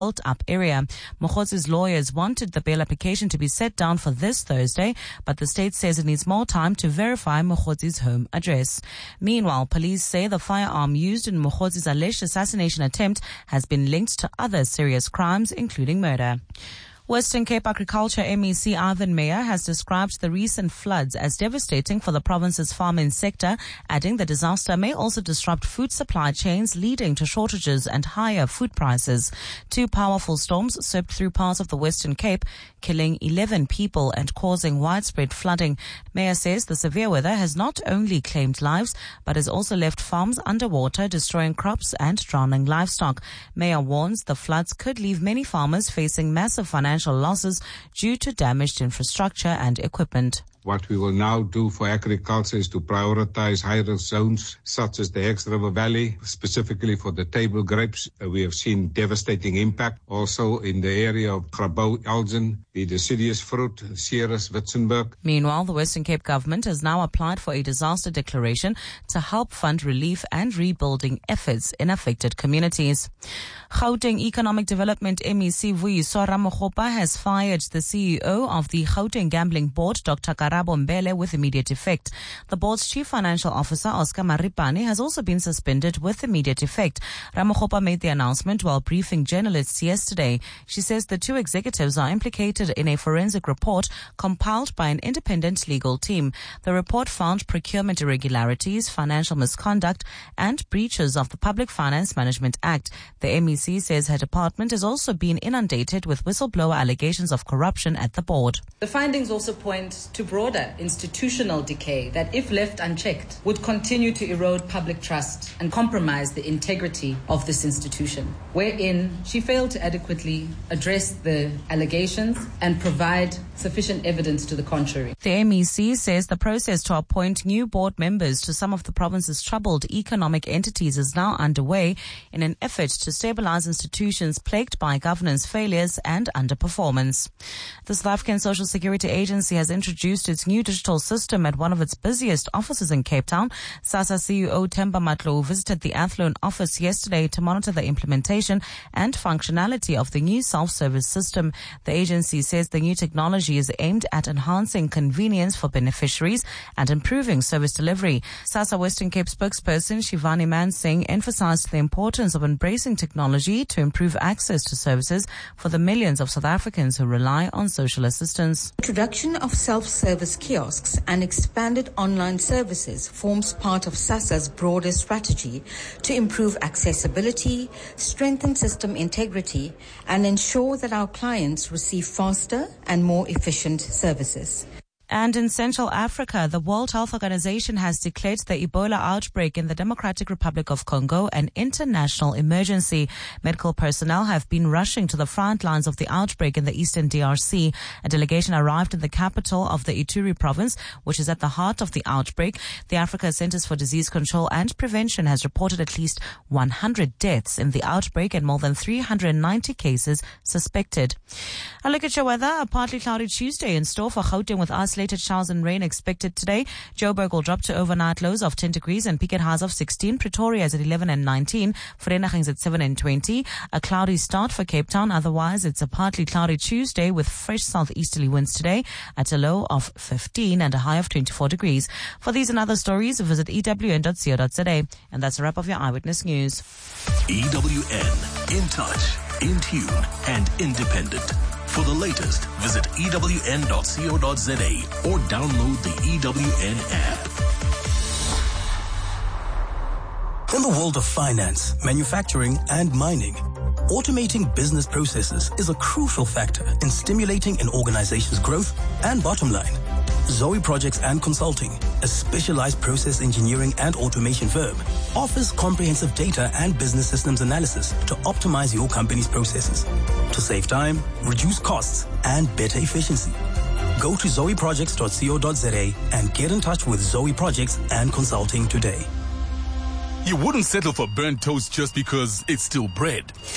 built-up area. Mokgotzi's lawyers wanted the bail application to be set down for this Thursday, but the state says it needs more time to verify Mokgotzi's home address. Meanwhile, police say the firearm used in Mokgotzi's alleged assassination attempt has been linked to other serious crimes, including murder. Western Cape Agriculture MEC Ivan Meyer has described the recent floods as devastating for the province's farming sector, adding the disaster may also disrupt food supply chains, leading to shortages and higher food prices. Two powerful storms swept through parts of the Western Cape, killing 11 people and causing widespread flooding. Meyer says the severe weather has not only claimed lives, but has also left farms underwater, destroying crops and drowning livestock. Meyer warns the floods could leave many farmers facing massive financial losses due to damaged infrastructure and equipment. What we will now do for agriculture is to prioritize high-risk zones such as the Hex River Valley, specifically for the table grapes. We have seen devastating impact also in the area of Grabouw, Elgin, the deciduous fruit, Ceres, Witzenberg. Meanwhile, the Western Cape government has now applied for a disaster declaration to help fund relief and rebuilding efforts in affected communities. Gauteng Economic Development MEC Vuyiswa Ramokgopa has fired the CEO of the Gauteng Gambling Board, Dr. Karabo Mbele, with immediate effect. The board's chief financial officer, Oscar Maripane, has also been suspended with immediate effect. Ramokgopa made the announcement while briefing journalists yesterday. She says the two executives are implicated in a forensic report compiled by an independent legal team. The report found procurement irregularities, financial misconduct, and breaches of the Public Finance Management Act. The MEC says her department has also been inundated with whistleblower allegations of corruption at the board. The findings also point to broader institutional decay that, if left unchecked, would continue to erode public trust and compromise the integrity of this institution, wherein she failed to adequately address the allegations and provide sufficient evidence to the contrary. The MEC says the process to appoint new board members to some of the province's troubled economic entities is now underway in an effort to stabilize institutions plagued by governance failures and underperformance. The South African Social Security Agency has introduced its new digital system at one of its busiest offices in Cape Town. SASSA CEO Themba Matlow visited the Athlone office yesterday to monitor the implementation and functionality of the new self-service system. The agency says the new technology is aimed at enhancing convenience for beneficiaries and improving service delivery. SASSA Western Cape spokesperson Shivani Mansingh emphasized the importance of embracing technology to improve access to services for the millions of South Africans who rely on social assistance. Introduction of self-service kiosks and expanded online services forms part of SASSA's broader strategy to improve accessibility, strengthen system integrity, and ensure that our clients receive faster and more efficient services. And in Central Africa, the World Health Organization has declared the Ebola outbreak in the Democratic Republic of Congo an international emergency. Medical personnel have been rushing to the front lines of the outbreak in the eastern DRC. A delegation arrived in the capital of the Ituri province, which is at the heart of the outbreak. The Africa Centers for Disease Control and Prevention has reported at least 100 deaths in the outbreak and more than 390 cases suspected. A look at your weather. A partly cloudy Tuesday in store for Gauteng with isolated showers and rain expected today. Joburg will drop to overnight lows of 10 degrees and peak at highs of 16. Pretoria is at 11 and 19. Vereeniging is at 7 and 20. A cloudy start for Cape Town. Otherwise, it's a partly cloudy Tuesday with fresh southeasterly winds today at a low of 15 and a high of 24 degrees. For these and other stories, visit ewn.co.za. And that's a wrap of your Eyewitness News. EWN, in touch, in tune, and independent. For the latest, visit ewn.co.za or download the EWN app. In the world of finance, manufacturing, and mining, automating business processes is a crucial factor in stimulating an organization's growth and bottom line. Zoe Projects and Consulting, a specialized process engineering and automation firm, offers comprehensive data and business systems analysis to optimize your company's processes, to save time, reduce costs, and better efficiency. Go to zoeprojects.co.za and get in touch with Zoe Projects and Consulting today. You wouldn't settle for burnt toast just because it's still bread.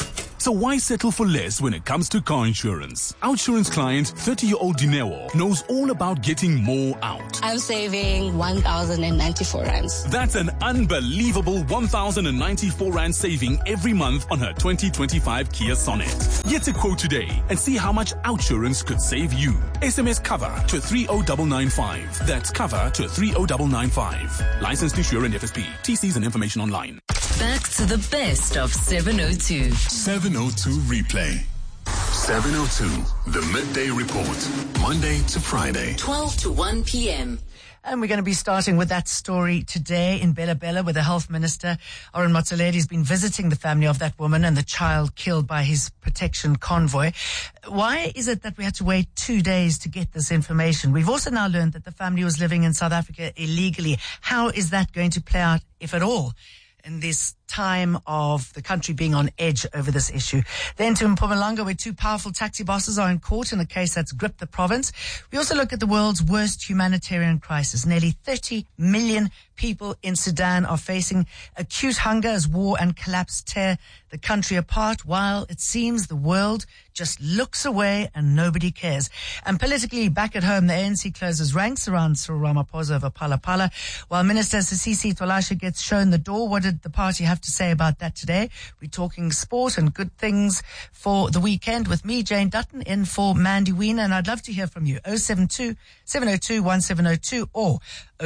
So why settle for less when it comes to car insurance? Outsurance client 30-year-old Dineo knows all about getting more out. I'm saving 1,094 rands. That's an unbelievable 1,094 rand saving every month on her 2025 Kia Sonet. Get a quote today and see how much Outsurance could save you. SMS cover to 30995. That's cover to 30995. Licensed insurer and FSP. TCs and information online. Back to the best of 702. 702 replay. 702, the midday report. Monday to Friday. 12 to 1 p.m. And we're going to be starting with that story today in Bela Bela, where the Health Minister, Aaron Motsoaledi, has been visiting the family of that woman and the child killed by his protection convoy. Why is it that we had to wait 2 days to get this information? We've also now learned that the family was living in South Africa illegally. How is that going to play out, if at all, in this time of the country being on edge over this issue? Then to Mpumalanga, where two powerful taxi bosses are in court in a case that's gripped the province. We also look at the world's worst humanitarian crisis. Nearly 30 million people in Sudan are facing acute hunger as war and collapse tear the country apart, while it seems the world just looks away and nobody cares. And politically, back at home, the ANC closes ranks around Cyril Ramaphosa over Phala Phala, while Minister Sisisi Tolashe gets shown the door. What did the party have to say about that today? We're talking sport and good things for the weekend with me, Jane Dutton, in for Mandy Wiener, and I'd love to hear from you. 072-702-1702 or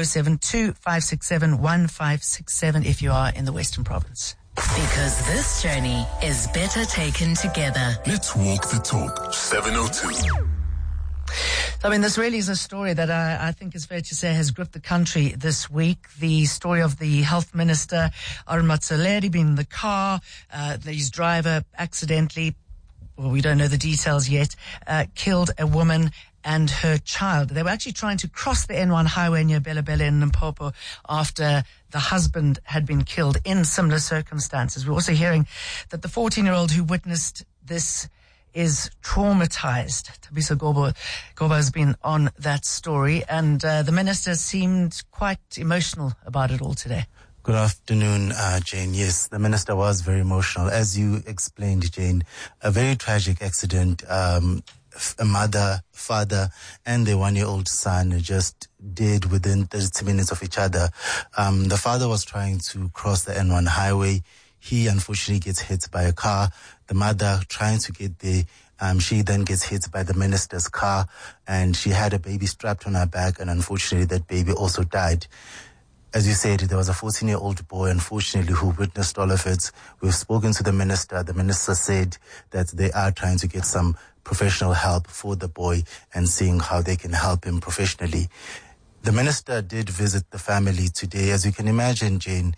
072-567-1567 if you are in the Western Province. Because this journey is better taken together. Let's walk the talk. 702. I mean, this really is a story that I think is fair to say has gripped the country this week. The story of the Health Minister, Aaron Motsoaledi, being in the car, his driver accidentally, well, we don't know the details yet, killed a woman and her child. They were actually trying to cross the N1 highway near Bela Bela in Limpopo after the husband had been killed in similar circumstances. We're also hearing that the 14-year-old who witnessed this is traumatized. Thabiso Gobo has been on that story, and the minister seemed quite emotional about it all today. Good afternoon, Jane. Yes, the minister was very emotional. As you explained, Jane, a very tragic accident. A mother, father, and their 1-year-old son just died within 30 minutes of each other. The father was trying to cross the N1 highway. He unfortunately gets hit by a car. The mother trying to get there, she then gets hit by the minister's car, and she had a baby strapped on her back, and unfortunately that baby also died. As you said, there was a 14-year-old boy, unfortunately, who witnessed all of it. We've spoken to the minister. The minister said that they are trying to get some professional help for the boy and seeing how they can help him professionally. The minister did visit the family today. As you can imagine, Jane,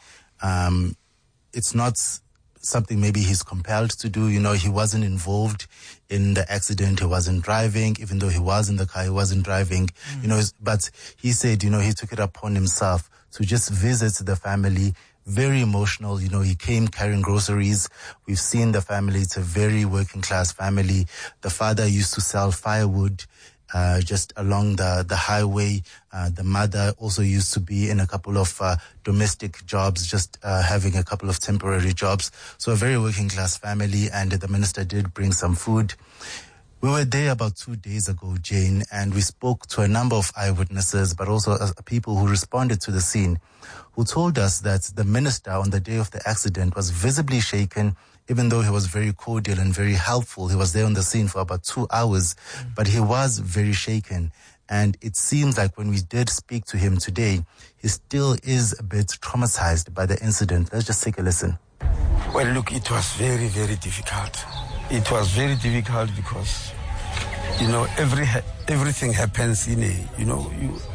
it's not something maybe he's compelled to do. You know, he wasn't involved in the accident. He wasn't driving. Even though he was in the car, he wasn't driving. You know, but he said, you know, he took it upon himself to just visit the family. Very emotional. You know, he came carrying groceries. We've seen the family. It's a very working class family. The father used to sell firewood just along the highway. The mother also used to be in a couple of domestic jobs, just having a couple of temporary jobs. So a very working class family, and the minister did bring some food. We were there about 2 days ago, Jane, and we spoke to a number of eyewitnesses, but also people who responded to the scene, who told us that the minister on the day of the accident was visibly shaken, even though he was very cordial and very helpful. He was there on the scene for about 2 hours, but he was very shaken. And it seems like when we did speak to him today, he still is a bit traumatized by the incident. Let's just take a listen. Well, look, it was very, very difficult. It was very difficult because, you know, everything happens in a, you know,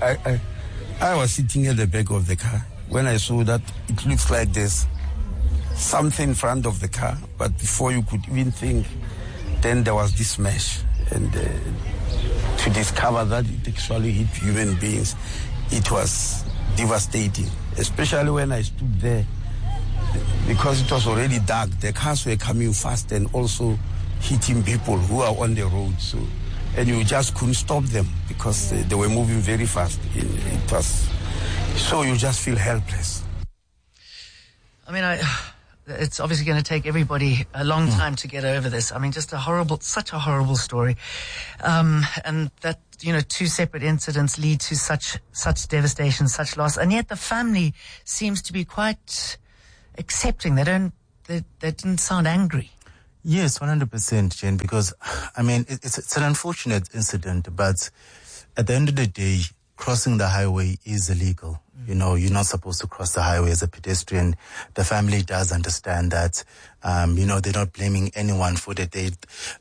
I was sitting at the back of the car when I saw that it looks like there's something in front of the car, but before you could even think, then there was this smash. And to discover that it actually hit human beings, it was devastating, especially when I stood there, because it was already dark. The cars were coming fast and also hitting people who are on the road. So, and you just couldn't stop them because they were moving very fast. So you just feel helpless. I mean, it's obviously going to take everybody a long time to get over this. I mean, just such a horrible story. And that, two separate incidents lead to such devastation, such loss. And yet the family seems to be quite accepting. They didn't sound angry. Yes, 100%, Jane, because, I mean, it's an unfortunate incident, but at the end of the day, crossing the highway is illegal. You're not supposed to cross the highway as a pedestrian. The family does understand that. They're not blaming anyone for the death.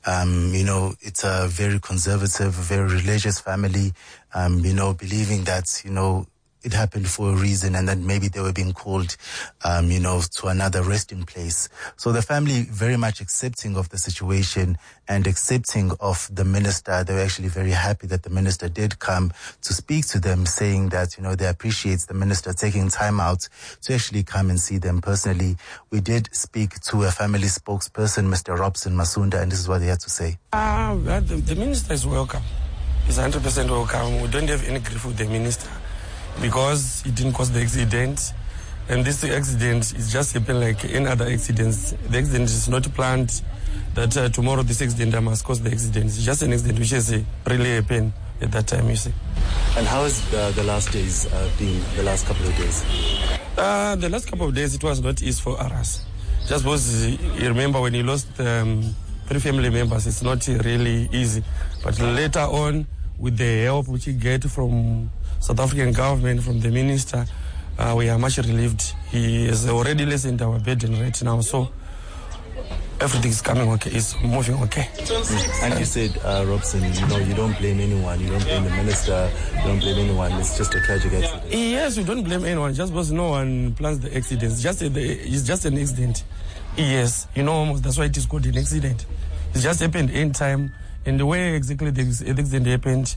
It's a very conservative, very religious family, believing that, it happened for a reason, and then maybe they were being called, to another resting place. So the family very much accepting of the situation and accepting of the minister. They were actually very happy that the minister did come to speak to them, saying that, they appreciate the minister taking time out to actually come and see them personally. We did speak to a family spokesperson, Mr. Robson Masunda, and this is what he had to say. The minister is welcome. He's 100% welcome. We don't have any grief with the minister, because it didn't cause the accident. And this accident is just happened like any other accidents. The accident is not planned that tomorrow this accident must cause the accident. It's just an accident which has really happened at that time, you see. And how has the last days been, the last couple of days? The last couple of days, it was not easy for us. Just because you remember when you lost 3 family members, it's not really easy. But later on, with the help which you get from South African government, from the minister, we are much relieved. He has already lessened our burden right now, so everything is coming okay, it's moving okay. And you said, Robson, you don't blame anyone, you don't blame the minister, you don't blame anyone, it's just a tragic accident. Yes, we don't blame anyone, just because no one plans the accident. It's just an accident. Yes, that's why it is called an accident. It just happened in time, and the way exactly the accident happened,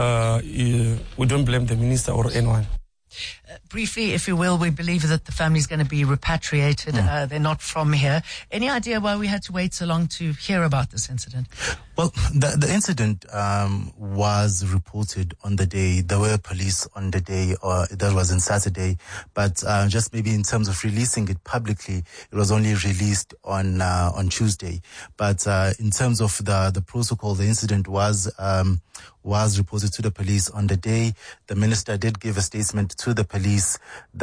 we don't blame the minister or anyone. Briefly, if you will, we believe that the family is going to be repatriated. They're not from here. Any idea why we had to wait so long to hear about this incident? Well, the incident was reported on the day. There were police on the day, or that was on Saturday. But just maybe in terms of releasing it publicly, it was only released on Tuesday. But in terms of the protocol, the incident was reported to the police on the day. The minister did give a statement to the police.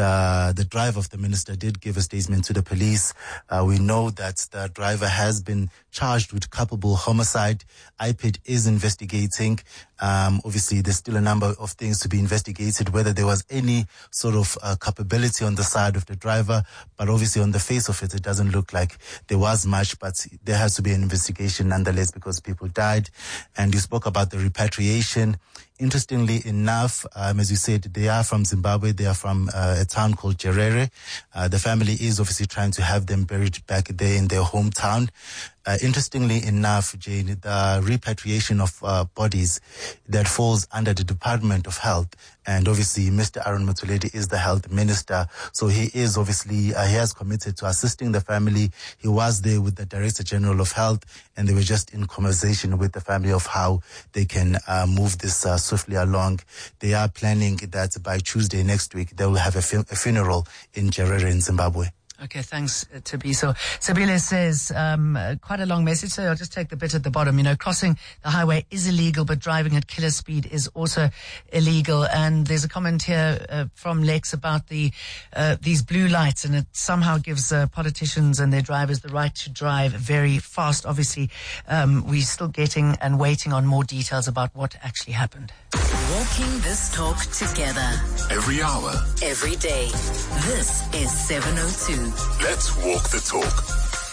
The driver of the minister did give a statement to the police. We know that the driver has been charged with culpable homicide. IPID is investigating. Obviously, there's still a number of things to be investigated, whether there was any sort of culpability on the side of the driver. But obviously, on the face of it, it doesn't look like there was much. But there has to be an investigation nonetheless, because people died. And you spoke about the repatriation. Interestingly enough, as you said, they are from Zimbabwe. They are from a town called Jerere. The family is obviously trying to have them buried back there in their hometown. Interestingly enough, Jane, the repatriation of bodies that falls under the Department of Health, and obviously Mr. Aaron Motsoaledi is the health minister, so he is obviously, he has committed to assisting the family. He was there with the Director General of Health, and they were just in conversation with the family of how they can move this swiftly along. They are planning that by Tuesday next week, they will have a funeral in Jerere in Zimbabwe. Okay, thanks, Tabiso. Sabile says, quite a long message, so I'll just take the bit at the bottom. Crossing the highway is illegal, but driving at killer speed is also illegal. And there's a comment here from Lex about these blue lights, and it somehow gives politicians and their drivers the right to drive very fast. Obviously, we're still getting and waiting on more details about what actually happened. Walking this talk together. Every hour. Every day. This is 702. Let's walk the talk.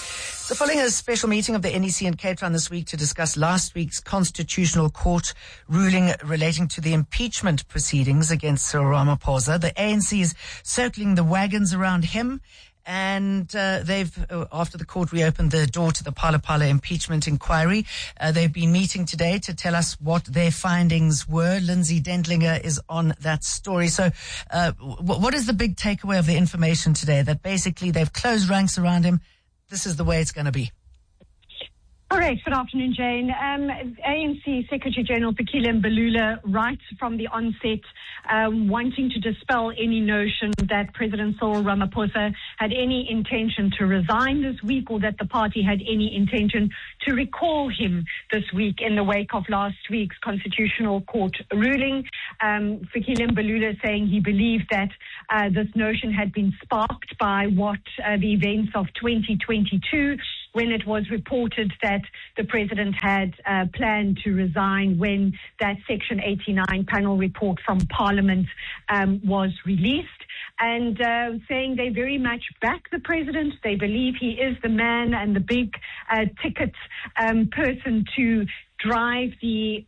So following a special meeting of the NEC in Cape Town this week to discuss last week's Constitutional Court ruling relating to the impeachment proceedings against Cyril Ramaphosa, the ANC is circling the wagons around him. And they've, after the court reopened the door to the Phala impeachment inquiry, they've been meeting today to tell us what their findings were. Lindsay Dendlinger is on that story. So what is the big takeaway of the information today? That basically they've closed ranks around him. This is the way it's going to be. All right. Good afternoon, Jane. ANC Secretary General Fikile Mbalula, right from the onset, wanting to dispel any notion that President Cyril Ramaphosa had any intention to resign this week, or that the party had any intention to recall him this week in the wake of last week's Constitutional Court ruling. Fikile Mbalula saying he believed that this notion had been sparked by the events of 2022, when it was reported that the president had planned to resign when that Section 89 panel report from Parliament was released, and saying they very much back the president. They believe he is the man and the big ticket person to drive the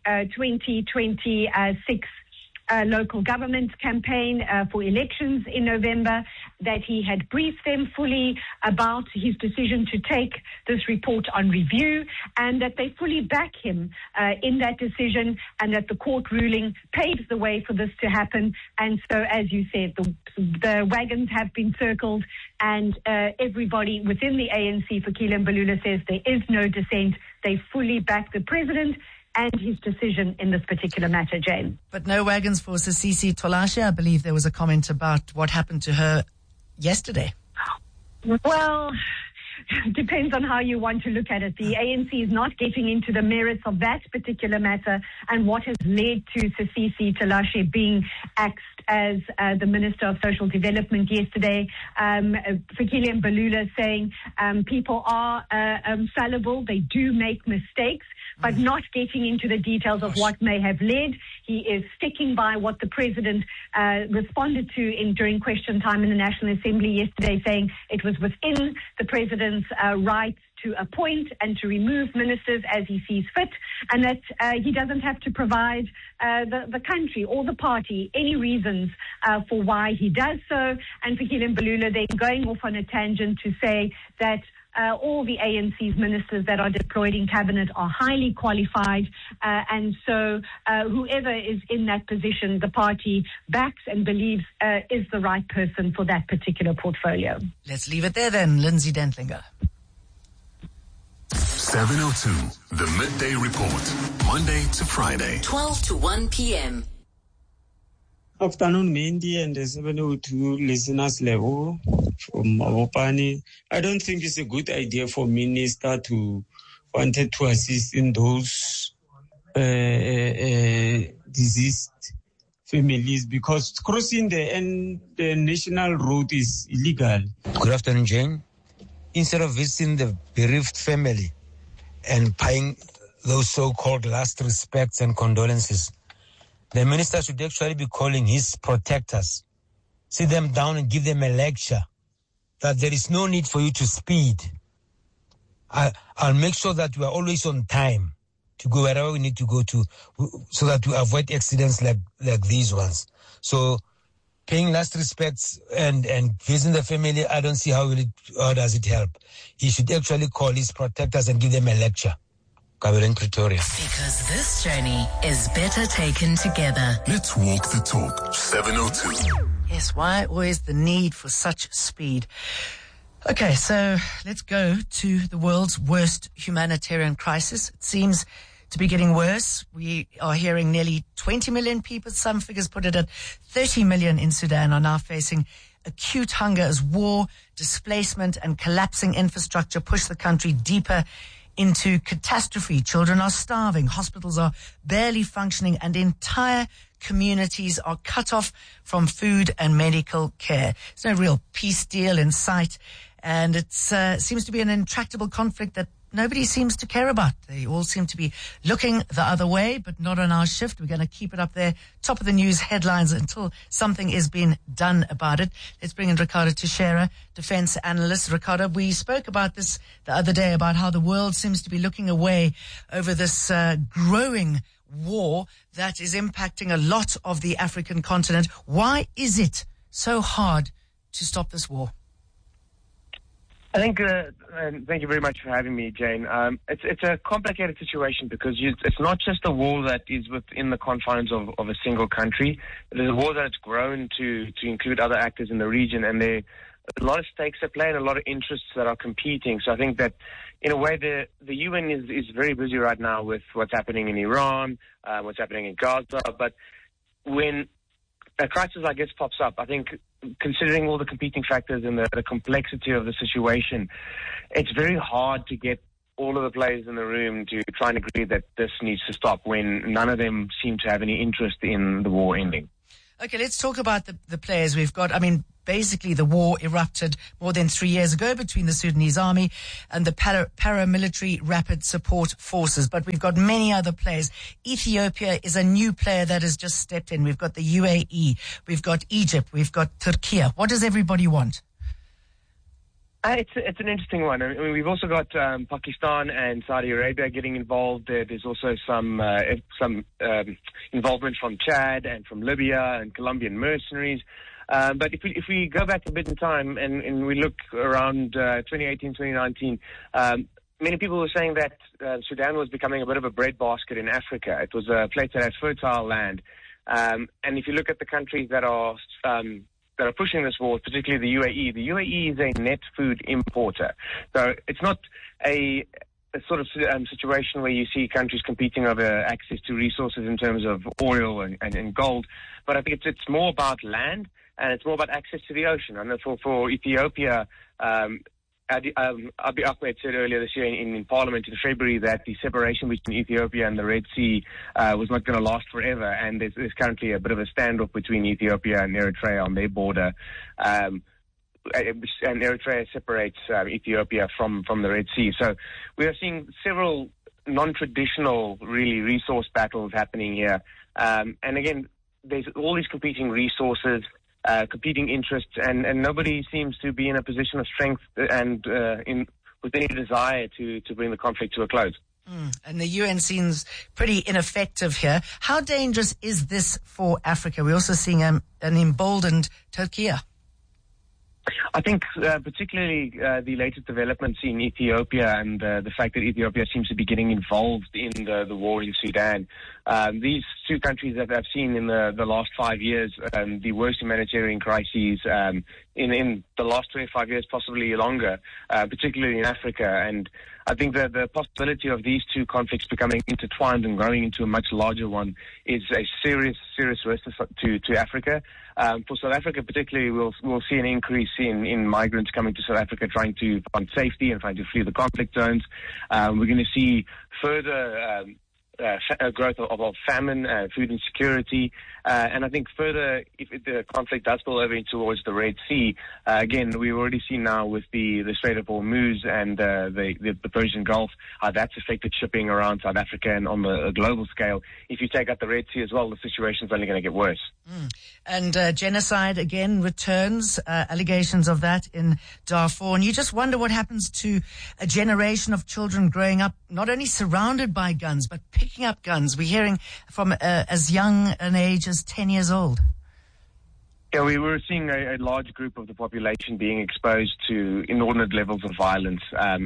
2026 local government campaign for elections in November, that he had briefed them fully about his decision to take this report on review, and that they fully back him in that decision, and that the court ruling paves the way for this to happen. And so, as you said, the wagons have been circled, and everybody within the ANC, Fikile Mbalula, says there is no dissent. They fully back the president and his decision in this particular matter, Jane. But no wagons for Sisisi Tolashe. I believe there was a comment about what happened to her yesterday. Well, depends on how you want to look at it. The ANC is not getting into the merits of that particular matter and what has led to Sisisi Tolashe being axed as the Minister of Social Development yesterday. Fikile Mbalula saying people are fallible, they do make mistakes, but not getting into the details of what may have led. He is sticking by what the president responded to during question time in the National Assembly yesterday, saying it was within the president's right to appoint and to remove ministers as he sees fit, and that he doesn't have to provide the country or the party any reasons for why he does so. And Fikile Mbalula then going off on a tangent to say that all the ANC's ministers that are deployed in cabinet are highly qualified, and so whoever is in that position, the party backs and believes is the right person for that particular portfolio. Let's leave it there then, Lindsay Dentlinger. 7:02, the Midday Report, Monday to Friday. 12 to 1 p.m. Afternoon, Mindy and the 702 listeners level from Mabopani. I don't think it's a good idea for minister to wanted to assist in those deceased families, because crossing the national road is illegal. Good afternoon, Jane. Instead of visiting the bereaved family and paying those so-called last respects and condolences, the minister should actually be calling his protectors, sit them down and give them a lecture that there is no need for you to speed. I'll make sure that we are always on time to go wherever we need to go to, so that we avoid accidents like these ones. So paying last respects and visiting the family, I don't see how does it help. He should actually call his protectors and give them a lecture. In Pretoria. Because this journey is better taken together. Let's walk the talk. 7:02. Yes, why always the need for such speed? Okay, so let's go to the world's worst humanitarian crisis. It seems to be getting worse. We are hearing nearly 20 million people, some figures put it at 30 million in Sudan, are now facing acute hunger as war, displacement, and collapsing infrastructure push the country deeper into catastrophe. Children are starving, hospitals are barely functioning, and entire communities are cut off from food and medical care. There's no real peace deal in sight, and it seems to be an intractable conflict that nobody seems to care about. They all seem to be looking the other way, but not on our shift. We're going to keep it up there, top of the news headlines, until something is being done about it. Let's bring in Ricardo Teixeira, defense analyst. Ricardo, we spoke about this the other day, about how the world seems to be looking away over this growing war that is impacting a lot of the African continent. Why is it so hard to stop this war? I think, and thank you very much for having me, Jane. It's a complicated situation because it's not just a war that is within the confines of a single country. It is a war that's grown to include other actors in the region, and there are a lot of stakes at play and a lot of interests that are competing. So I think that, in a way, the UN is very busy right now with what's happening in Iran, what's happening in Gaza. But when a crisis like this pops up, I think, considering all the competing factors and the complexity of the situation, it's very hard to get all of the players in the room to try and agree that this needs to stop when none of them seem to have any interest in the war ending. Okay, let's talk about the players we've got. I mean, basically the war erupted more than 3 years ago between the Sudanese army and the paramilitary rapid support forces. But we've got many other players. Ethiopia is a new player that has just stepped in. We've got the UAE. We've got Egypt. We've got Turkey. What does everybody want? It's an interesting one. I mean, we've also got Pakistan and Saudi Arabia getting involved. There's also some involvement from Chad and from Libya and Colombian mercenaries. But if we go back a bit in time and we look around 2018, 2019, many people were saying that Sudan was becoming a bit of a breadbasket in Africa. It was a place that has fertile land. And if you look at the countries that are pushing this war, particularly the UAE is a net food importer. So it's not a sort of situation where you see countries competing over access to resources in terms of oil and gold, but I think it's more about land and it's more about access to the ocean. And for Ethiopia, Abiy Ahmed said earlier this year in Parliament in February that the separation between Ethiopia and the Red Sea was not going to last forever, and there's currently a bit of a standoff between Ethiopia and Eritrea on their border. And Eritrea separates Ethiopia from the Red Sea. So we are seeing several non-traditional, really, resource battles happening here. And again, there's all these competing resources, competing interests, and nobody seems to be in a position of strength and with any desire to bring the conflict to a close. And the UN seems pretty ineffective here. How dangerous is this for Africa? We're also seeing an emboldened Turkey. I think particularly the latest developments in Ethiopia and the fact that Ethiopia seems to be getting involved in the war in Sudan. These two countries that I've seen in the last 5 years, the worst humanitarian crises in the last 25 years, possibly longer, particularly in Africa. And I think that the possibility of these two conflicts becoming intertwined and growing into a much larger one is a serious risk to Africa. For South Africa particularly, we'll see an increase in migrants coming to South Africa trying to find safety and trying to flee the conflict zones. We're going to see further growth of famine, food insecurity, and I think further, if the conflict does spill over towards the Red Sea, again, we've already seen now with the Strait of Hormuz and the Persian Gulf, how that's affected shipping around South Africa and on a global scale. If you take out the Red Sea as well, the situation's only going to get worse. And genocide again returns, allegations of that in Darfur. And you just wonder what happens to a generation of children growing up not only surrounded by guns, but picking up guns. We're hearing from as young an age as 10 years old. Yeah, we were seeing a large group of the population being exposed to inordinate levels of violence. And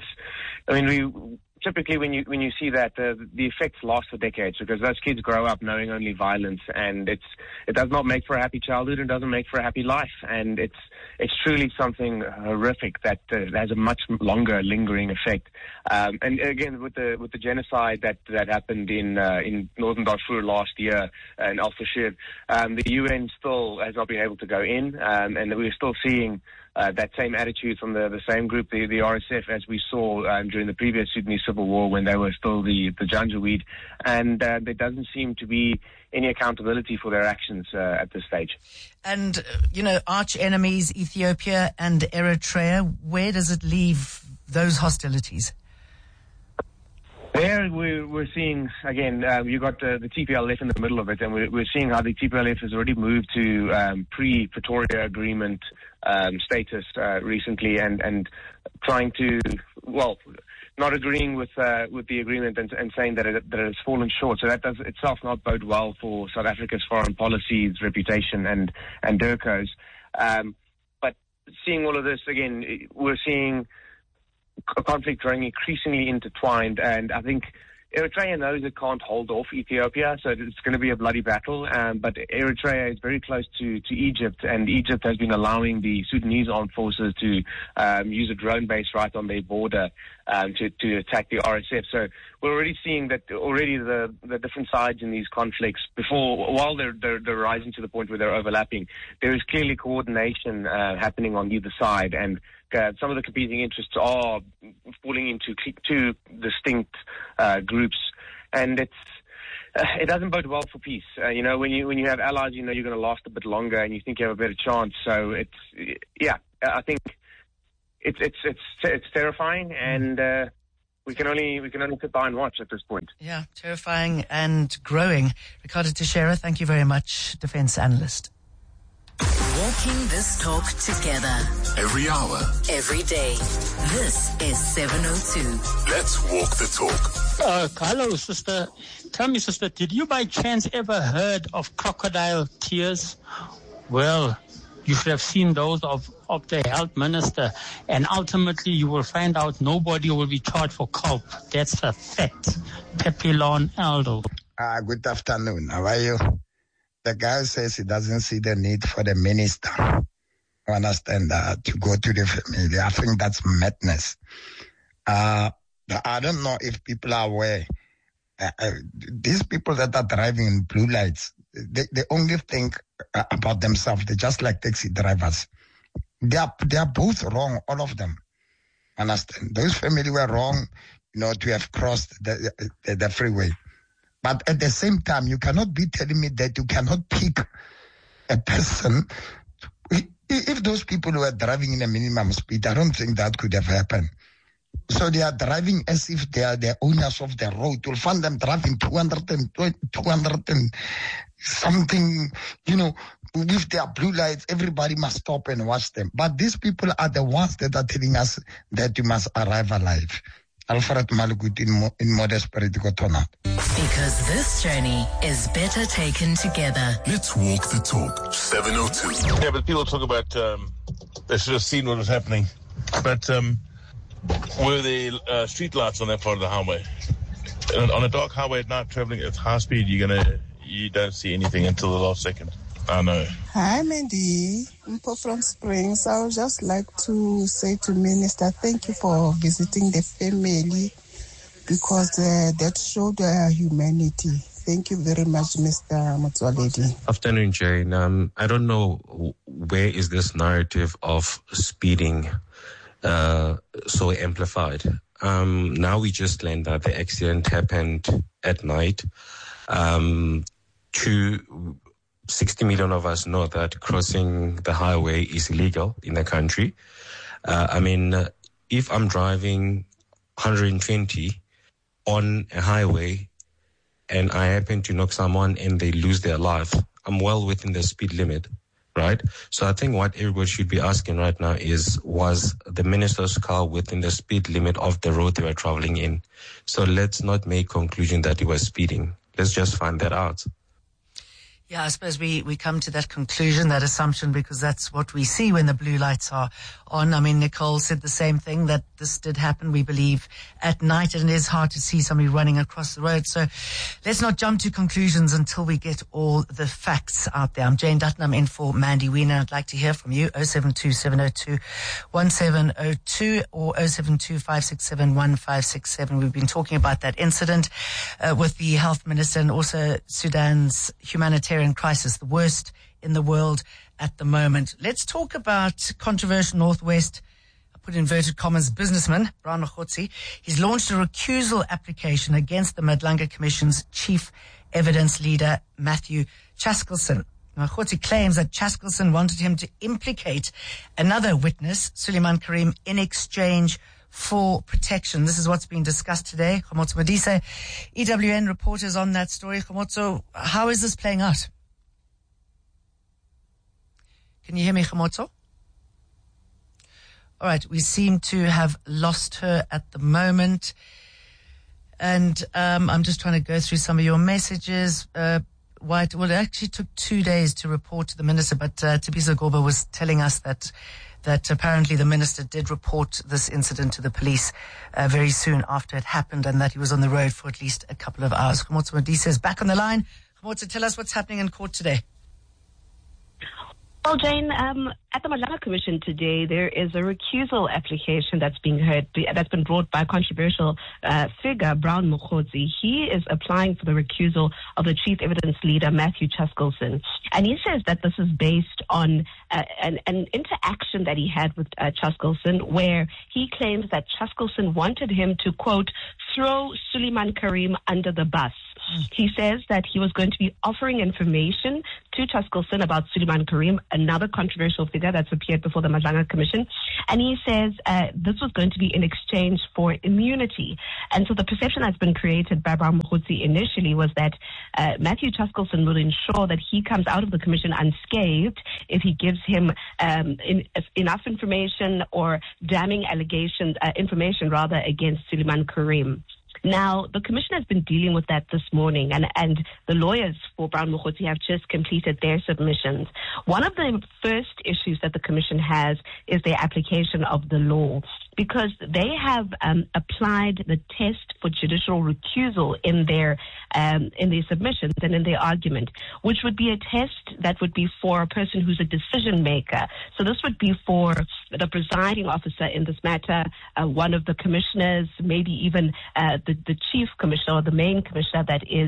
typically when you see that, the effects last for decades, because those kids grow up knowing only violence, and it does not make for a happy childhood and doesn't make for a happy life. And it's truly something horrific that has a much longer lingering effect. And again, with the genocide that happened in northern Darfur last year in Al Fashir, the UN still has not been able to go in, and we're still seeing that same attitude from the same group, the RSF, as we saw during the previous Sudanese civil war when they were still the Janjaweed, and there doesn't seem to be any accountability for their actions at this stage. And, arch enemies, Ethiopia and Eritrea, where does it leave those hostilities? There we're seeing, again, you got the TPLF in the middle of it, and we're seeing how the TPLF has already moved to pre-Pretoria Agreement status recently, and trying to, not agreeing with the agreement and saying that it has fallen short. So that does itself not bode well for South Africa's foreign policy's reputation and DIRCO's. But seeing all of this, again, we're seeing a conflict growing increasingly intertwined, and I think Eritrea knows it can't hold off Ethiopia, so it's going to be a bloody battle. But Eritrea is very close to Egypt, and Egypt has been allowing the Sudanese armed forces to use a drone base right on their border to attack the RSF. So we're already seeing that already the different sides in these conflicts while they're rising to the point where they're overlapping, there is clearly coordination happening on either side, and some of the competing interests are falling into two distinct groups, and it doesn't bode well for peace. When you have allies, you're going to last a bit longer, and you think you have a better chance. So I think it's terrifying, and we can only sit by and watch at this point. Yeah, terrifying and growing. Ricardo Teixeira, thank you very much, defense analyst. Walking this talk together. Every hour. Every day. This is 702. Let's walk the talk. Hello, sister. Tell me, sister, did you by chance ever heard of crocodile tears? Well, you should have seen those of the health minister, and ultimately you will find out nobody will be charged for cough. That's a fact. Pepilon Aldo. Good afternoon. How are you? The guy says he doesn't see the need for the minister, understand, to go to the family. I think that's madness. I don't know if people are aware. These people that are driving in blue lights, they only think about themselves. They're just like taxi drivers. They are both wrong, all of them. Understand? Those families were wrong, to have crossed the freeway. But at the same time, you cannot be telling me that you cannot pick a person. If those people were driving in a minimum speed, I don't think that could have happened. So they are driving as if they are the owners of the road. You'll find them driving 200 and something, with their blue lights. Everybody must stop and watch them. But these people are the ones that are telling us that you must arrive alive. Alfred Malukut in Modest Peritikotonat. Because this journey is better taken together. Let's walk the talk. 702. Yeah, but people talk about they should have seen what was happening. But were there street lights on that part of the highway? And on a dark highway at night, traveling at high speed, you don't see anything until the last second. I know. Hi, Mandy. I'm from Springs. I would just like to say to Minister, thank you for visiting the family, because that showed humanity. Thank you very much, Mr. Motsoaledi. Afternoon, Jane. I don't know where is this narrative of speeding so amplified. Now we just learned that the accident happened at night. 60 million of us know that crossing the highway is illegal in the country. If I'm driving 120 on a highway and I happen to knock someone and they lose their life, I'm well within the speed limit, right? So I think what everybody should be asking right now is, was the minister's car within the speed limit of the road they were traveling in? So let's not make conclusion that he was speeding. Let's just find that out. Yeah, I suppose we come to that conclusion, that assumption, because that's what we see when the blue lights are on. Nicole said the same thing, that this did happen, we believe, at night, and it is hard to see somebody running across the road. So let's not jump to conclusions until we get all the facts out there. I'm Jane Dutton, I'm in for Mandy Wiener. I'd like to hear from you, 072-702-1702 or 072-567-1567. We've been talking about that incident with the health minister and also Sudan's humanitarian crisis, the worst in the world at the moment. Let's talk about controversial Northwest, I put inverted commas, businessman, Brian Mokgotsi. He's launched a recusal application against the Madlanga Commission's chief evidence leader, Matthew Chaskelson. Mokgotsi claims that Chaskelson wanted him to implicate another witness, Suleiman Karim, in exchange for protection. This is what's being discussed today. Khomotso Modise, EWN reporters on that story. Khomotso, how is this playing out? Can you hear me, Khomotso? All right, we seem to have lost her at the moment. And I'm just trying to go through some of your messages. It actually took 2 days to report to the minister, but Thabiso Gorba was telling us that that apparently the minister did report this incident to the police very soon after it happened, and that he was on the road for at least a couple of hours. Khomotso Modise is back on the line. Khomotso, tell us what's happening in court today. Well, Jane, at the Madlanga Commission today, there is a recusal application that's being brought by a controversial figure, Brown Mokgotsi. He is applying for the recusal of the chief evidence leader, Matthew Chaskalson. And he says that this is based on an interaction that he had with Chaskalson, where he claims that Chaskalson wanted him to, quote, throw Suleiman Karim under the bus. He says that he was going to be offering information to Chaskalson about Suleiman Karim, another controversial figure that's appeared before the Madlanga Commission. And he says this was going to be in exchange for immunity. And so the perception that's been created by Brown Mokgotsi initially was that Matthew Chaskalson will ensure that he comes out of the commission unscathed if he gives him enough information or damning information against Suleiman Karim. Now, the commission has been dealing with that this morning, and the lawyers for Brown Mokgotsi have just completed their submissions. One of the first issues that the commission has is their application of the law, because they have applied the test for judicial recusal in their submissions and in their argument, which would be a test that would be for a person who's a decision maker. So this would be for the presiding officer in this matter, one of the commissioners, maybe even the chief commissioner or the main commissioner, that is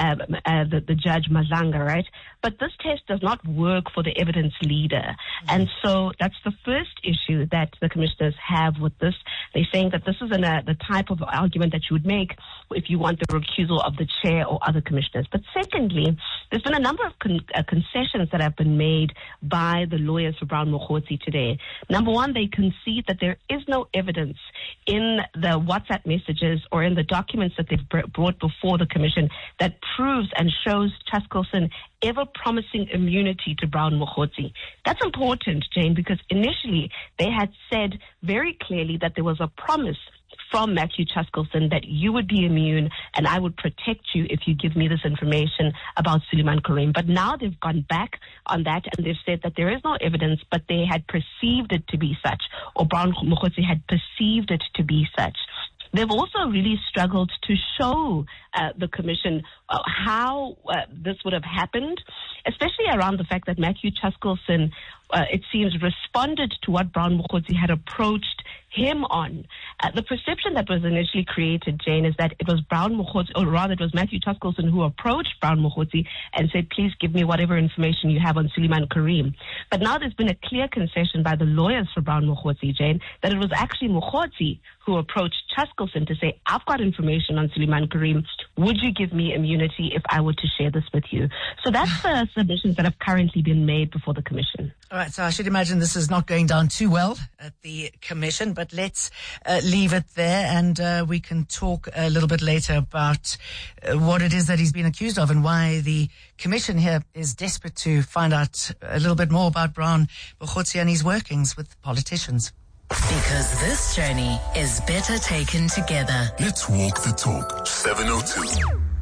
the Judge Madlanga, right? But this test does not work for the evidence leader. And so that's the first issue that the commissioners have with this. They're saying that this is the type of argument that you would make if you want the recusal of the chair or other commissioners. But secondly, there's been a number of concessions that have been made by the lawyers for Brown Mokgotsi today. Number one, they concede that there is no evidence in the WhatsApp messages or in the documents that they've brought before the commission that proves and shows Chaskalson ever promising immunity to Brown Mokgotsi. That's important, Jane, because initially they had said very clearly that there was a promise from Matthew Chaskalson that you would be immune and I would protect you if you give me this information about Suleiman Karim. But now they've gone back on that and they've said that there is no evidence, but they had perceived it to be such, or Brown Mokgotsi had perceived it to be such. They've also really struggled to show the commission how this would have happened, especially around the fact that Matthew Chaskalson, it seems, responded to what Brown Mokgotsi had approached him on. The perception that was initially created, Jane, is that it was Brown Mokgotsi, or rather it was Matthew Chaskalson who approached Brown Mokgotsi and said, please give me whatever information you have on Suleiman Karim. But now there's been a clear concession by the lawyers for Brown Mokgotsi, Jane, that it was actually Mokgotsi who approached Chaskalson to say, I've got information on Suleiman Karim. Would you give me immunity if I were to share this with you? So that's the submissions that have currently been made before the commission. All right, so I should imagine this is not going down too well at the commission, but let's leave it there, and we can talk a little bit later about what it is that he's been accused of and why the commission here is desperate to find out a little bit more about Brown Mokgotsi and his workings with politicians. Because this journey is better taken together. Let's walk the talk. 702.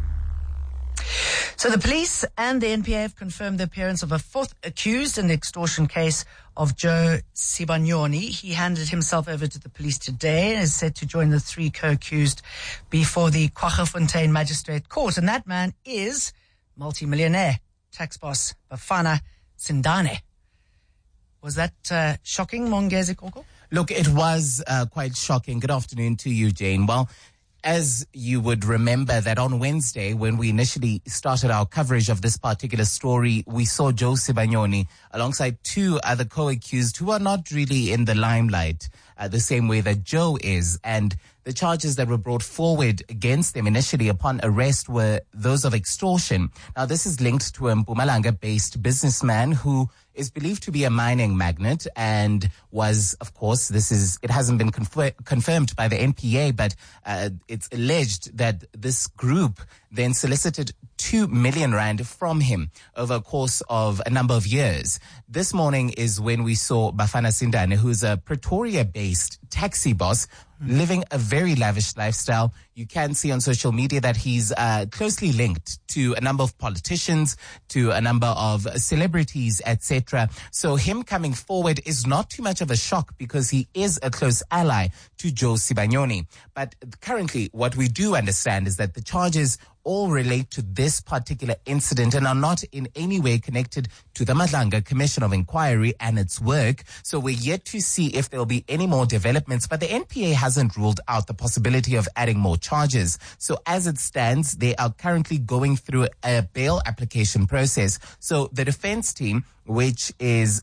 So the police and the NPA have confirmed the appearance of a fourth accused in the extortion case of Joe Sibanyoni. He handed himself over to the police today and is set to join the three co-accused before the Kwaggafontein Magistrate Court. And that man is multimillionaire tax boss Bafana Sindane. Was that shocking, Mongezi Koko? Look, it was quite shocking. Good afternoon to you, Jane. Well, as you would remember that on Wednesday, when we initially started our coverage of this particular story, we saw Joe Sibanyoni alongside two other co-accused who are not really in the limelight the same way that Joe is. And the charges that were brought forward against them initially upon arrest were those of extortion. Now, this is linked to a Mpumalanga-based businessman who is believed to be a mining magnate and was, of course, it hasn't been confirmed by the NPA, but it's alleged that this group then solicited 2 million rand from him over a course of a number of years. This morning is when we saw Bafana Sindane, who's a Pretoria-based taxi boss, living a very lavish lifestyle. You can see on social media that he's closely linked to a number of politicians, to a number of celebrities, etc. So him coming forward is not too much of a shock because he is a close ally to Joe Sibanyoni. But currently, what we do understand is that the charges all relate to this particular incident and are not in any way connected to the Madlanga Commission of Inquiry and its work. So we're yet to see if there'll be any more developments, but the NPA hasn't ruled out the possibility of adding more charges. So as it stands, they are currently going through a bail application process. So the defense team, which is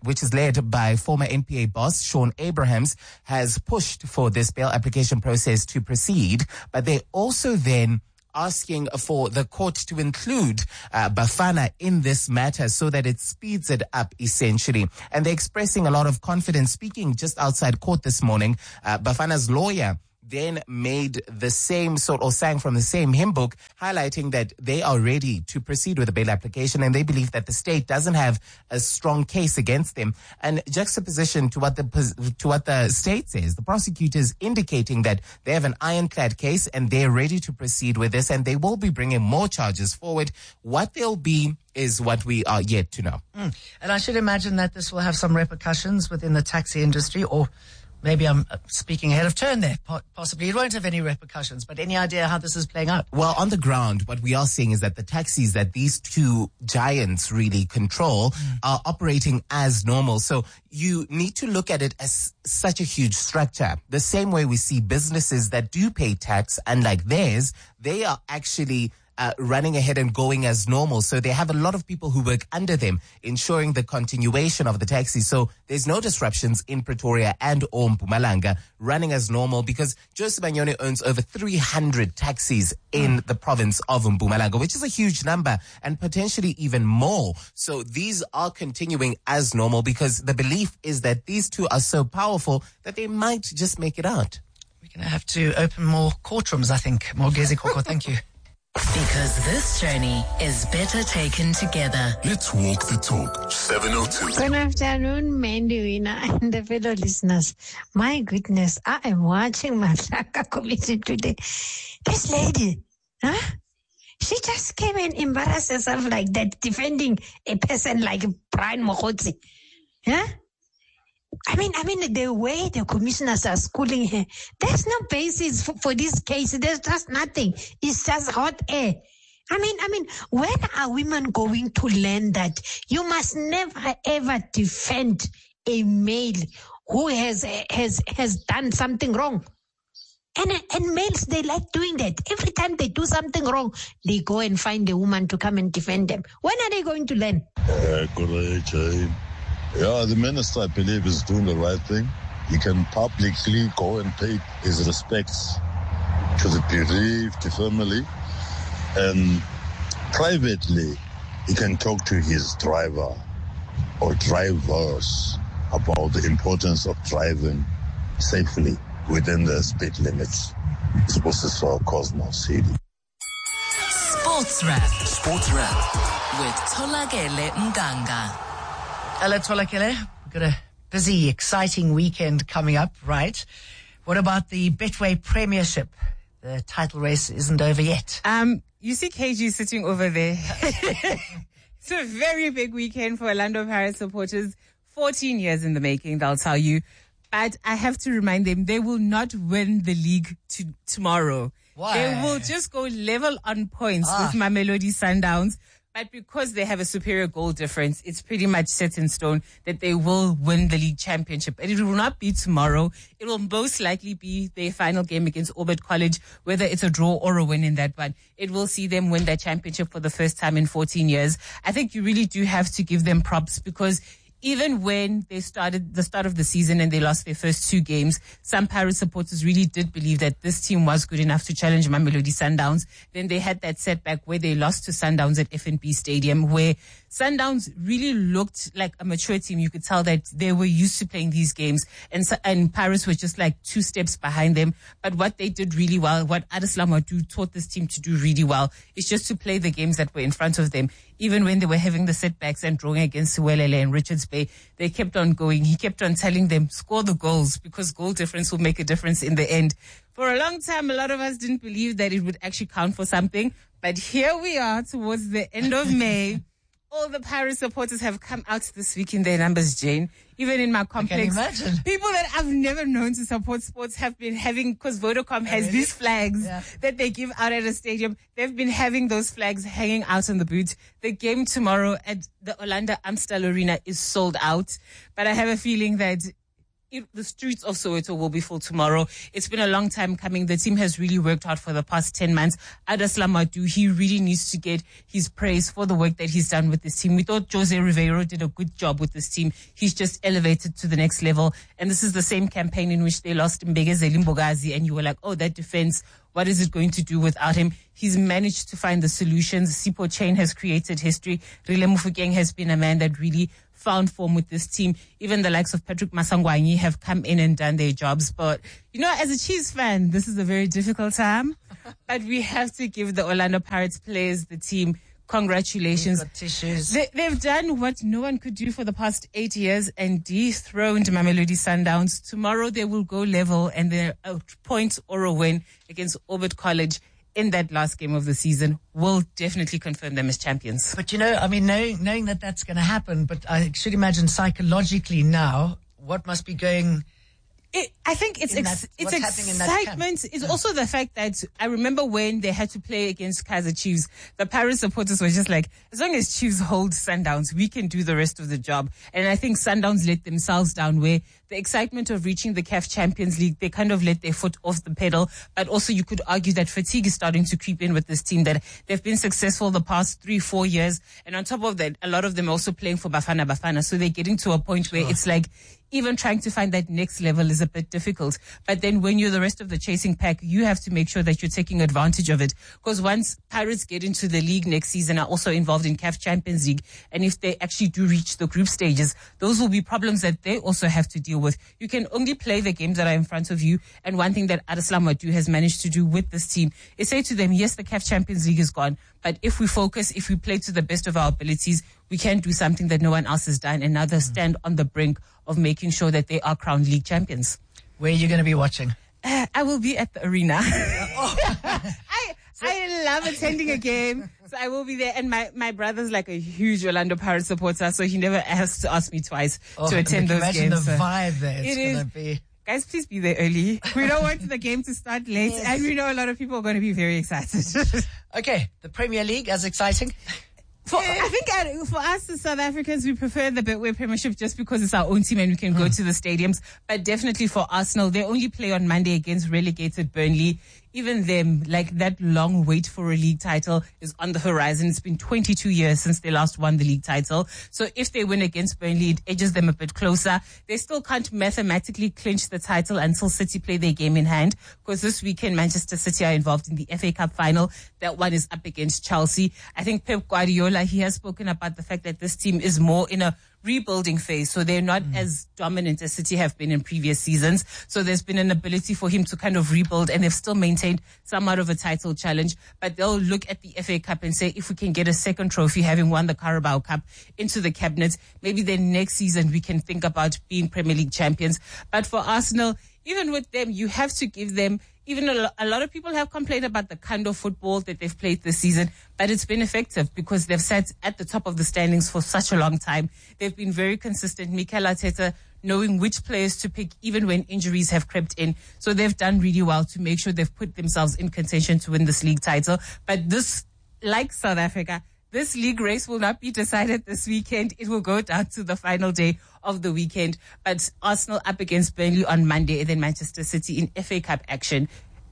led by former NPA boss Sean Abrahams, has pushed for this bail application process to proceed, but they also then asking for the court to include Bafana in this matter so that it speeds it up, essentially. And they're expressing a lot of confidence. Speaking just outside court this morning, Bafana's lawyer then made the same sort, or sang from the same hymn book, highlighting that they are ready to proceed with the bail application and they believe that the state doesn't have a strong case against them. And juxtaposition to what the state says, the prosecutors indicating that they have an ironclad case and they're ready to proceed with this and they will be bringing more charges forward. What they'll be is what we are yet to know. And I should imagine that this will have some repercussions within the taxi industry, or maybe I'm speaking ahead of turn there. Possibly it won't have any repercussions, but any idea how this is playing out? Well, on the ground, what we are seeing is that the taxis that these two giants really control are operating as normal. So you need to look at it as such a huge structure. The same way we see businesses that do pay tax, unlike theirs, they are actually running ahead and going as normal. So they have a lot of people who work under them, ensuring the continuation of the taxi. So there's no disruptions in Pretoria and or Mpumalanga, running as normal, because Joe Sibanyoni owns over 300 taxis in the province of Mpumalanga, which is a huge number, and potentially even more. So these are continuing as normal because the belief is that these two are so powerful that they might just make it out. We're going to have to open more courtrooms, I think. Mogezi Koko, thank you. Because this journey is better taken together. Let's walk the talk. 702. Good afternoon, Mandiwina and the fellow listeners. My goodness, I am watching Madlanga Committee today. This lady, she just came and embarrassed herself like that, defending a person like Brian Mokhotsi. I mean, the way the commissioners are schooling her, there's no basis for this case. There's just nothing. It's just hot air. I mean, when are women going to learn that you must never ever defend a male who has done something wrong? And males, they like doing that. Every time they do something wrong, they go and find a woman to come and defend them. When are they going to learn? Good day, Jane. Yeah, the minister, I believe, is doing the right thing. He can publicly go and pay his respects to the bereaved family. And privately, he can talk to his driver or drivers about the importance of driving safely within the speed limits. It's supposed to solve Cosmos City. Sports Wrap. Sports Wrap. With Tolakele Mganga. Hello, Tolakele. We've got a busy, exciting weekend coming up, right? What about the Betway Premiership? The title race isn't over yet. You see KG sitting over there. It's a very big weekend for Orlando Pirates supporters. 14 years in the making, they'll tell you. But I have to remind them, they will not win the league tomorrow. Why? They will just go level on points with Mamelodi Sundowns. But because they have a superior goal difference, it's pretty much set in stone that they will win the league championship. And it will not be tomorrow. It will most likely be their final game against Orbit College, whether it's a draw or a win in that one. It will see them win that championship for the first time in 14 years. I think you really do have to give them props because even when they started the start of the season and they lost their first 2 games, some Pirates supporters really did believe that this team was good enough to challenge Mamelodi Sundowns. Then they had that setback where they lost to Sundowns at FNB Stadium, where Sundowns really looked like a mature team. You could tell that they were used to playing these games, and Pirates were just like 2 steps behind them. But what they did really well, what Adeslam Wadu taught this team to do really well, is just to play the games that were in front of them. Even when they were having the setbacks and drawing against Suwelele and Richards Bay, they kept on going. He kept on telling them, score the goals, because goal difference will make a difference in the end. For a long time, a lot of us didn't believe that it would actually count for something. But here we are towards the end of May. All the Pirates supporters have come out this week in their numbers, Jane. Even in my complex, people that I've never known to support sports have been having, because Vodacom has these flags that they give out at a stadium. They've been having those flags hanging out on the boot. The game tomorrow at the Orlando Amstel Arena is sold out. But I have a feeling that the streets of Soweto will be full tomorrow. It's been a long time coming. The team has really worked hard for the past 10 months. Adeslam Wadu, he really needs to get his praise for the work that he's done with this team. We thought Jose Ribeiro did a good job with this team. He's just elevated to the next level. And this is the same campaign in which they lost Mbegezeli Mbogazi, and you were like, oh, that defense, what is it going to do without him? He's managed to find the solutions. Sipho Chain has created history. Rile Mufokeng has been a man that really found form with this team. Even the likes of Patrick Masangwanyi have come in and done their jobs. But, you know, as a Chiefs fan, this is a very difficult time. But we have to give the Orlando Pirates players, the team, congratulations. They've done what no one could do for the past 8 years and dethroned Mamelodi Sundowns. Tomorrow they will go level, and they're a point or a win against Orbit College in that last game of the season will definitely confirm them as champions. But, you know, I mean, knowing that that's going to happen, but I should imagine psychologically now, what must be going... I think it's excitement. It's also the fact that I remember when they had to play against Kaizer Chiefs, the Pirates supporters were just like, as long as Chiefs hold Sundowns, we can do the rest of the job. And I think Sundowns let themselves down, where the excitement of reaching the CAF Champions League, they kind of let their foot off the pedal. But also you could argue that fatigue is starting to creep in with this team, that they've been successful the past 3-4 years. And on top of that, a lot of them are also playing for Bafana. So they're getting to a point where it's like, even trying to find that next level is a bit difficult. But then when you're the rest of the chasing pack, you have to make sure that you're taking advantage of it. Because once Pirates get into the league next season, are also involved in CAF Champions League, and if they actually do reach the group stages, those will be problems that they also have to deal with. You can only play the games that are in front of you. And one thing that Adeslam Wadu has managed to do with this team is say to them, yes, the CAF Champions League is gone, but if we focus, if we play to the best of our abilities, we can do something that no one else has done, and now they stand on the brink of making sure that they are crowned league champions. Where are you going to be watching? I will be at the arena. I love attending a game, so I will be there. And my brother's like a huge Orlando Pirates supporter, so he never has to ask me twice to attend those games. Imagine the vibe there. It's going to be... Guys, please be there early. We don't want the game to start late, and we know a lot of people are going to be very excited. Okay, the Premier League, as exciting? I think for us as South Africans, we prefer the Betway Premiership just because it's our own team and we can go to the stadiums. But definitely for Arsenal, they only play on Monday against relegated Burnley. Even them, like that long wait for a league title is on the horizon. It's been 22 years since they last won the league title. So if they win against Burnley, it edges them a bit closer. They still can't mathematically clinch the title until City play their game in hand, because this weekend Manchester City are involved in the FA Cup final. That one is up against Chelsea. I think Pep Guardiola, he has spoken about the fact that this team is more in a rebuilding phase, so they're not as dominant as City have been in previous seasons. So there's been an ability for him to kind of rebuild, and they've still maintained somewhat of a title challenge. But they'll look at the FA Cup and say, if we can get a second trophy, having won the Carabao Cup, into the cabinet, maybe then next season we can think about being Premier League champions. But for Arsenal, even with them, you have to give them, even a lot of people have complained about the kind of football that they've played this season, but it's been effective because they've sat at the top of the standings for such a long time. They've been very consistent. Mikel Arteta knowing which players to pick even when injuries have crept in. So they've done really well to make sure they've put themselves in contention to win this league title. But this, like South Africa, this league race will not be decided this weekend. It will go down to the final day of the weekend. But Arsenal up against Burnley on Monday, and then Manchester City in FA Cup action.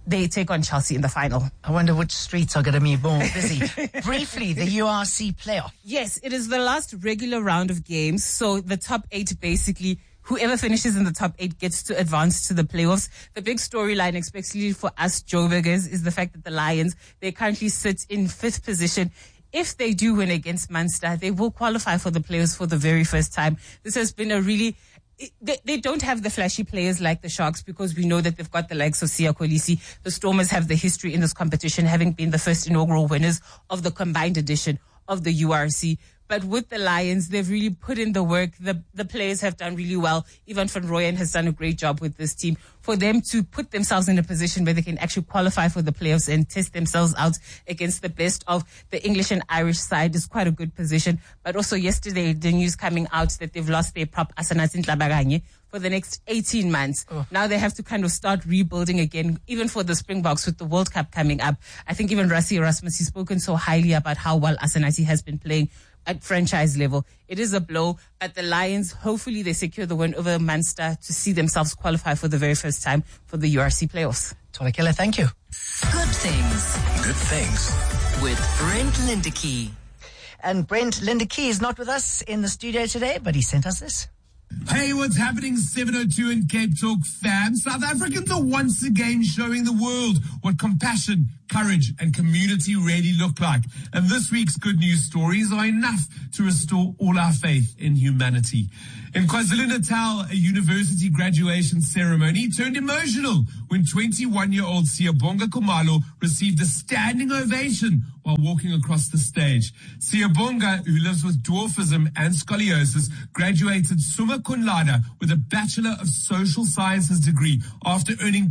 they take on Chelsea in the final. I wonder which streets are going to be more busy. Briefly, the URC playoff. Yes, it is the last regular round of games. So the top 8 basically, whoever finishes in the top 8 gets to advance to the playoffs. The big storyline, especially for us Joburgers, is the fact that the Lions, they currently sit in 5th position. If they do win against Munster, they will qualify for the playoffs for the very first time. This has been a really... They don't have the flashy players like the Sharks because we know that they've got the likes of Siya Kolisi. The Stormers have the history in this competition, having been the first inaugural winners of the combined edition of the URC. But with the Lions, they've really put in the work. The players have done really well. Ivan van Rooyen has done a great job with this team. For them to put themselves in a position where they can actually qualify for the playoffs and test themselves out against the best of the English and Irish side is quite a good position. But also yesterday, the news coming out that they've lost their prop Asanathi Ntlabakanye for the next 18 months. Now they have to kind of start rebuilding again, even for the Springboks with the World Cup coming up. I think even Rassie Erasmus, he's spoken so highly about how well Asanathi has been playing at franchise level. It is a blow, but the Lions, hopefully they secure the win over Munster to see themselves qualify for the very first time for the URC playoffs. Tolakela, thank you. Good things. Good things. With Brent Lindeke. And Brent Lindeke is not with us in the studio today, but he sent us this. Hey, what's happening, 702 in Cape Talk fam? South Africans are once again showing the world what compassion, courage and community really look like. And this week's good news stories are enough to restore all our faith in humanity. In KwaZulu-Natal, a university graduation ceremony turned emotional when 21-year-old Siyabonga Khumalo received a standing ovation while walking across the stage. Siyabonga, who lives with dwarfism and scoliosis, graduated summa cum laude with a Bachelor of Social Sciences degree after earning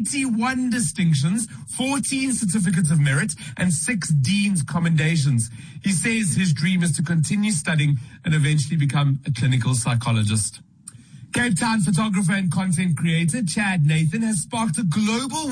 21 distinctions, 14 certificates of merit, and 6 Dean's commendations. He says his dream is to continue studying and eventually become a clinical psychologist. Cape Town photographer and content creator Chad Nathan has sparked a global